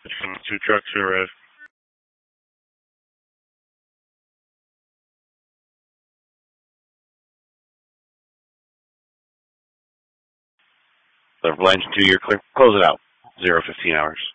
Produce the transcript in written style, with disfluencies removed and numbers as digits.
Two trucks are red. The line's 2 year clear. Close it out. 0:15 hours.